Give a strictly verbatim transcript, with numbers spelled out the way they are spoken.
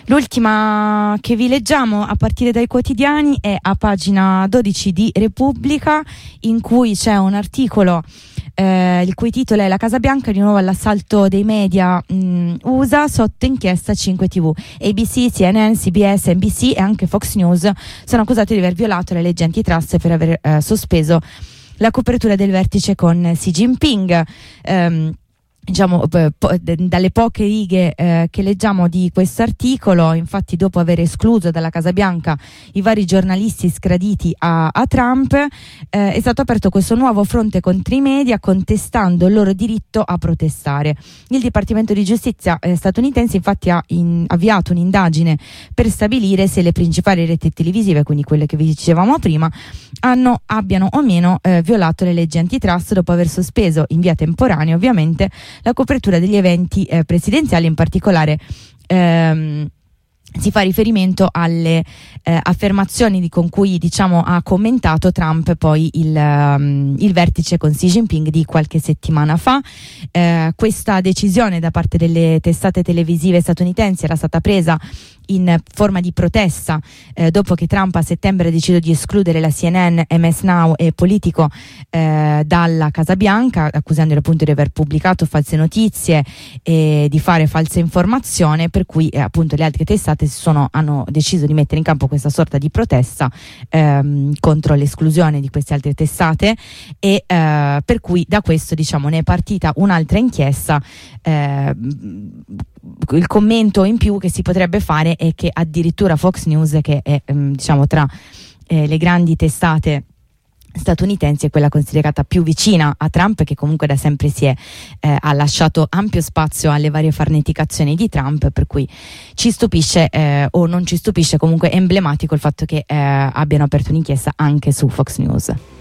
L'ultima che vi leggiamo a partire dai quotidiani è a pagina dodici di Repubblica, in cui c'è un articolo eh, il cui titolo è: La Casa Bianca di nuovo all'assalto dei media mh, U S A sotto inchiesta cinque tivù. A B C, C N N, C B S, N B C e anche Fox News sono accusati di aver violato le leggi antitrust e per aver eh, sospeso la copertura del vertice con Xi Jinping. Um, Diciamo, po- dalle poche righe eh, che leggiamo di questo articolo, infatti, dopo aver escluso dalla Casa Bianca i vari giornalisti scraditi a, a Trump, eh, è stato aperto questo nuovo fronte contro i media, contestando il loro diritto a protestare. Il Dipartimento di Giustizia eh, statunitense infatti ha in, avviato un'indagine per stabilire se le principali reti televisive, quindi quelle che vi dicevamo prima, hanno, abbiano o meno eh, violato le leggi antitrust, dopo aver sospeso in via temporanea ovviamente la copertura degli eventi eh, presidenziali. In particolare ehm, si fa riferimento alle eh, affermazioni di, con cui diciamo ha commentato Trump poi il, um, il vertice con Xi Jinping di qualche settimana fa. Eh, questa decisione da parte delle testate televisive statunitensi era stata presa in forma di protesta eh, dopo che Trump a settembre ha deciso di escludere la C N N, M S Now e Politico eh, dalla Casa Bianca, accusandolo appunto di aver pubblicato false notizie e di fare falsa informazione, per cui eh, appunto le altre testate sono, hanno deciso di mettere in campo questa sorta di protesta ehm, contro l'esclusione di queste altre testate e eh, per cui da questo diciamo ne è partita un'altra inchiesta. eh, Il commento in più che si potrebbe fare è che addirittura Fox News, che è ehm, diciamo tra eh, le grandi testate statunitensi, è quella considerata più vicina a Trump, che comunque da sempre si è eh, ha lasciato ampio spazio alle varie farneticazioni di Trump, per cui ci stupisce eh, o non ci stupisce, comunque è emblematico il fatto che eh, abbiano aperto un'inchiesta anche su Fox News.